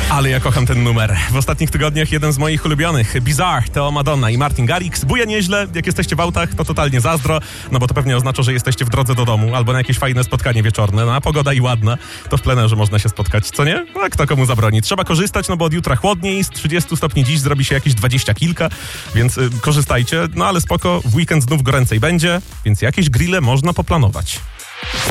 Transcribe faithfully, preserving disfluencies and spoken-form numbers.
Ale ja kocham ten numer. W ostatnich tygodniach jeden z moich ulubionych. Bizarre, Teo Madonna i Martin Garrix. Buja nieźle, jak jesteście w autach, to totalnie zazdro, no bo to pewnie oznacza, że jesteście w drodze do domu albo na jakieś fajne spotkanie wieczorne. No a pogoda i ładna, to w plenerze można się spotkać, co nie? A kto komu zabroni? Trzeba korzystać, no bo od jutra chłodniej, z trzydziestu stopni dziś zrobi się jakieś dwadzieścia kilka, więc y, korzystajcie. No ale spoko, w weekend znów goręcej będzie, więc jakieś grille można poplanować.